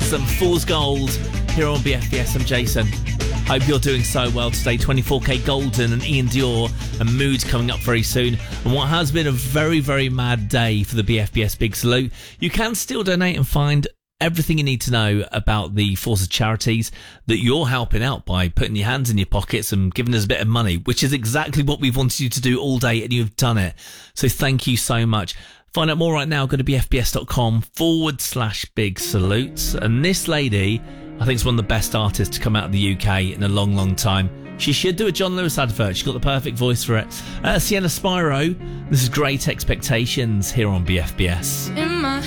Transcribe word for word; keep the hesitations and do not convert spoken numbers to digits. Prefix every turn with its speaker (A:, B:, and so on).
A: Biggs and Fool's Gold here on B F B S. I'm Jason. Hope you're doing so well today. twenty-four K Golden and Ian Dior and Mood coming up very soon. And what has been a very, very mad day for the B F B S Big Salute. You can still donate and find everything you need to know about the Forces charities that you're helping out by putting your hands in your pockets and giving us a bit of money, which is exactly what we've wanted you to do all day, and you've done it. So thank you so much. Find out more right now. Go to bfbs.com forward slash big salutes. And this lady, I think, is one of the best artists to come out of the U K in a long, long time. She should do a John Lewis advert. She's got the perfect voice for it. Uh, Sienna Spyro. This is Great Expectations here on B F B S.
B: In my